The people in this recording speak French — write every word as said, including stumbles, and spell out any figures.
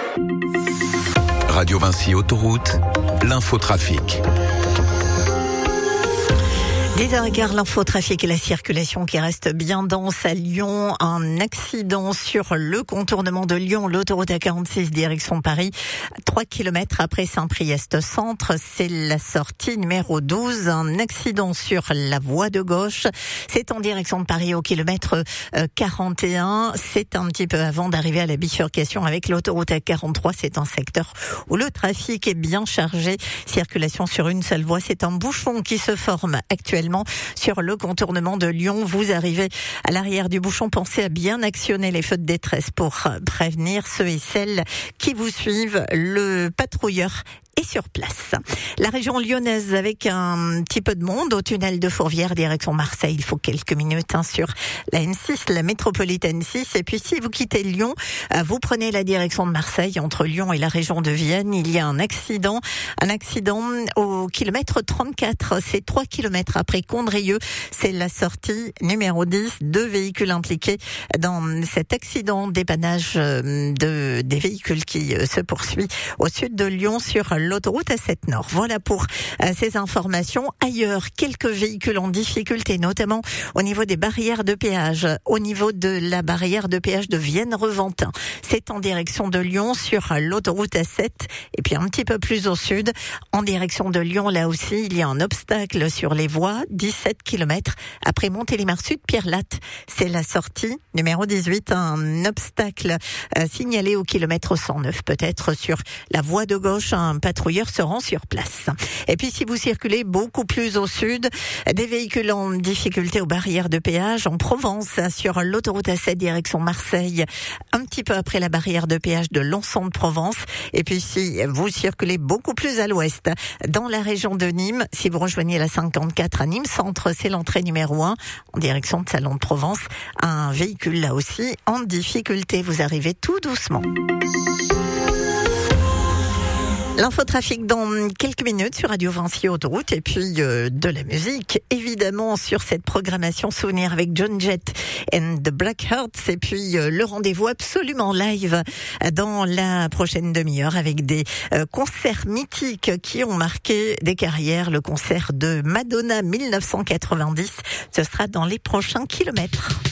Radio Vinci Autoroute, l'infotrafic. dix heures quinze, l'infotrafic et la circulation qui reste bien dense à Lyon. Un accident sur le contournement de Lyon, l'autoroute A quarante-six direction Paris. trois kilomètres après Saint-Priest-Centre, c'est la sortie numéro douze. Un accident sur la voie de gauche. C'est en direction de Paris au kilomètre quarante et un. C'est un petit peu avant d'arriver à la bifurcation avec l'autoroute A quarante-trois. C'est un secteur où le trafic est bien chargé. Circulation sur une seule voie. C'est un bouchon qui se forme actuellement sur le contournement de Lyon. Vous arrivez à l'arrière du bouchon, pensez à bien actionner les feux de détresse pour prévenir ceux et celles qui vous suivent. Le patrouilleur est sur place. La région lyonnaise avec un petit peu de monde au tunnel de Fourvière direction Marseille. Il faut quelques minutes hein, sur la N six, la métropolitaine six. Et puis si vous quittez Lyon, vous prenez la direction de Marseille. Entre Lyon et la région de Vienne, il y a un accident. Un accident au kilomètre trente-quatre. C'est trois kilomètres après Condrieu. C'est la sortie numéro dix. Deux véhicules impliqués dans cet accident. Dépannage de, des véhicules qui se poursuit au sud de Lyon sur l'autoroute A sept Nord. Voilà pour euh, ces informations. Ailleurs, quelques véhicules en difficulté, notamment au niveau des barrières de péage, au niveau de la barrière de péage de Vienne-Reventin. C'est en direction de Lyon sur l'autoroute A sept et puis un petit peu plus au sud, en direction de Lyon, là aussi, il y a un obstacle sur les voies, dix-sept kilomètres après Montélimar Sud, Pierre-Latte. C'est la sortie numéro dix-huit, un obstacle euh, signalé au kilomètre cent neuf, peut-être sur la voie de gauche, un patrouilleur se rend sur place. Et puis si vous circulez beaucoup plus au sud, des véhicules en difficulté aux barrières de péage en Provence, sur l'autoroute A sept direction Marseille, un petit peu après la barrière de péage de Lançon-de-Provence. Et puis si vous circulez beaucoup plus à l'ouest, dans la région de Nîmes, si vous rejoignez la cinquante-quatre à Nîmes Centre, c'est l'entrée numéro un en direction de Salon de Provence. Un véhicule là aussi en difficulté. Vous arrivez tout doucement. L'infotrafic dans quelques minutes sur Radio Vinci Autoroute et puis euh, de la musique évidemment sur cette programmation souvenir avec John Jett and the Blackhearts et puis euh, le rendez-vous absolument live dans la prochaine demi-heure avec des euh, concerts mythiques qui ont marqué des carrières. Le concert de Madonna mille neuf cent quatre-vingt-dix, ce sera dans les prochains kilomètres.